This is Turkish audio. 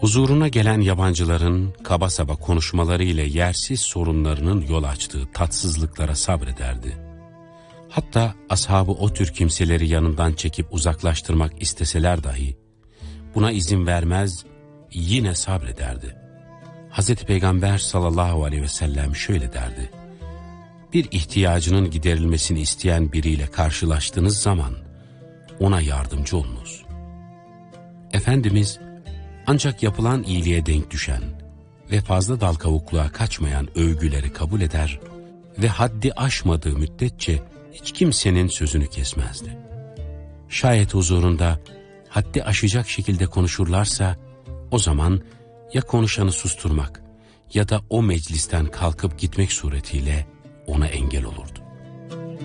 Huzuruna gelen yabancıların kaba saba konuşmaları ile yersiz sorunlarının yol açtığı tatsızlıklara sabrederdi. Hatta ashabı o tür kimseleri yanından çekip uzaklaştırmak isteseler dahi buna izin vermez, yine sabrederdi. Hazreti Peygamber sallallahu aleyhi ve sellem şöyle derdi: bir ihtiyacının giderilmesini isteyen biriyle karşılaştığınız zaman ona yardımcı olunuz. Efendimiz ancak yapılan iyiliğe denk düşen ve fazla dal kavukluğa kaçmayan övgüleri kabul eder ve haddi aşmadığı müddetçe hiç kimsenin sözünü kesmezdi. Şayet huzurunda haddi aşacak şekilde konuşurlarsa o zaman ya konuşanı susturmak ya da o meclisten kalkıp gitmek suretiyle ona engel olurdu.